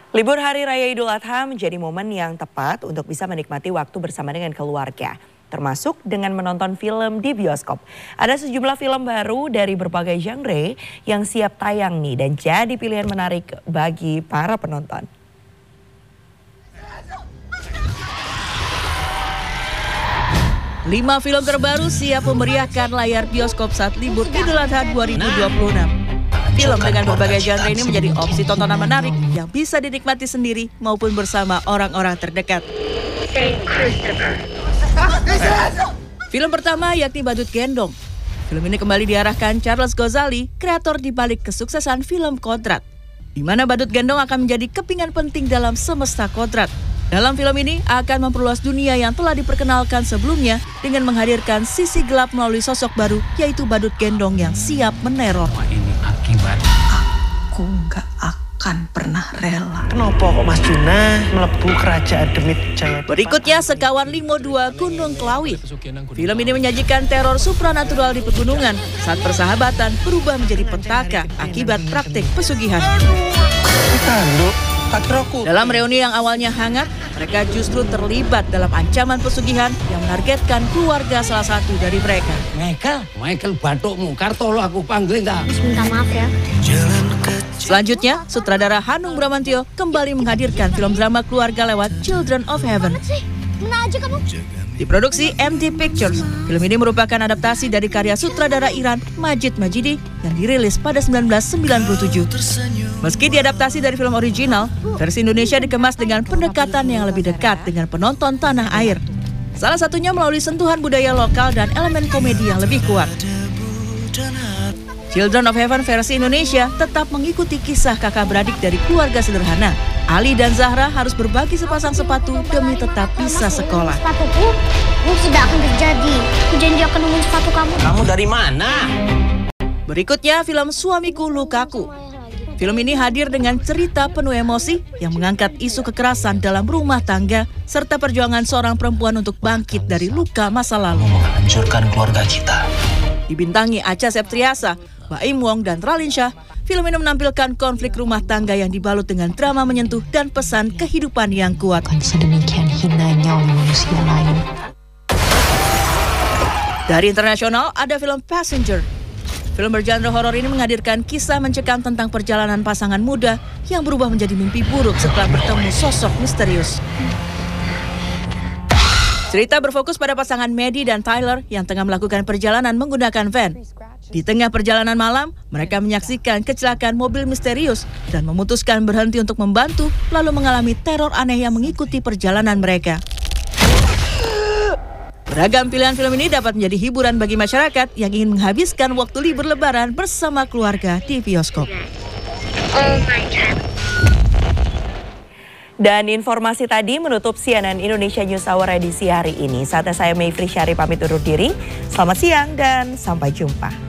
Libur Hari Raya Idul Adha menjadi momen yang tepat untuk bisa menikmati waktu bersama dengan keluarga, termasuk dengan menonton film di bioskop. Ada sejumlah film baru dari berbagai genre yang siap tayang nih dan jadi pilihan menarik bagi para penonton. Lima film terbaru siap memeriahkan layar bioskop saat libur Idul Adha 2026. Film dengan berbagai genre ini menjadi opsi tontonan menarik yang bisa dinikmati sendiri maupun bersama orang-orang terdekat. Film pertama yakni Badut Gendong. Film ini kembali diarahkan Charles Ghazali, kreator di balik kesuksesan film Kodrat, di mana Badut Gendong akan menjadi kepingan penting dalam semesta Kodrat. Dalam film ini akan memperluas dunia yang telah diperkenalkan sebelumnya dengan menghadirkan sisi gelap melalui sosok baru, yaitu Badut Gendong yang siap meneror. Ini akibat aku nggak akan pernah rela. Kenapa kok Mas Juna melebu kerajaan Demit Jaya? Berikutnya Sekawan Limo 2 Gunung Klawi. Film ini menyajikan teror supranatural di pegunungan saat persahabatan berubah menjadi petaka akibat praktik pesugihan. Dalam reuni yang awalnya hangat, mereka justru terlibat dalam ancaman pesugihan yang menargetkan keluarga salah satu dari mereka. Michael batukmu, kartolo aku panggil tak? Minta maaf ya. Selanjutnya, sutradara Hanung Bramantyo kembali menghadirkan film drama keluarga lewat Children of Heaven. Mana aja kamu? Diproduksi MT Pictures, film ini merupakan adaptasi dari karya sutradara Iran Majid Majidi yang dirilis pada 1997. Meski diadaptasi dari film original, versi Indonesia dikemas dengan pendekatan yang lebih dekat dengan penonton tanah air. Salah satunya melalui sentuhan budaya lokal dan elemen komedi yang lebih kuat. Children of Heaven versi Indonesia tetap mengikuti kisah kakak beradik dari keluarga sederhana. Ali dan Zahra harus berbagi sepasang sepatu demi tetap bisa sekolah. Sepatuku, tidak akan terjadi. Aku janji akan nemuin sepatu kamu. Kamu dari mana? Berikutnya film Suamiku Lukaku. Film ini hadir dengan cerita penuh emosi yang mengangkat isu kekerasan dalam rumah tangga serta perjuangan seorang perempuan untuk bangkit dari luka masa lalu. Menghancurkan keluarga kita. Dibintangi Acha Septriasa, Baim Wong, dan Ralin Shah, film ini menampilkan konflik rumah tangga yang dibalut dengan drama menyentuh dan pesan kehidupan yang kuat. Sedemikian hinanya oleh manusia lain. Dari internasional ada film Passenger. Film bergenre horor ini menghadirkan kisah mencekam tentang perjalanan pasangan muda yang berubah menjadi mimpi buruk setelah bertemu sosok misterius. Cerita berfokus pada pasangan Maddie dan Tyler yang tengah melakukan perjalanan menggunakan van. Di tengah perjalanan malam, mereka menyaksikan kecelakaan mobil misterius dan memutuskan berhenti untuk membantu, lalu mengalami teror aneh yang mengikuti perjalanan mereka. Beragam pilihan film ini dapat menjadi hiburan bagi masyarakat yang ingin menghabiskan waktu libur lebaran bersama keluarga di bioskop. Dan informasi tadi menutup CNN Indonesia News Hour edisi hari ini. Saatnya saya Mayfri Syari pamit undur diri. Selamat siang dan sampai jumpa.